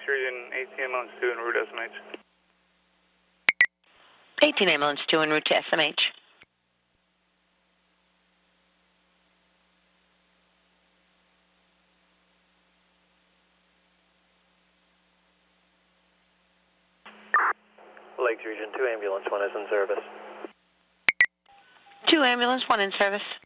Region 18 Ambulance 2 en route SMH. 18 Ambulance 2 en route to SMH. Lakes Region 2 Ambulance 1 is in service. 2 Ambulance 1 in service.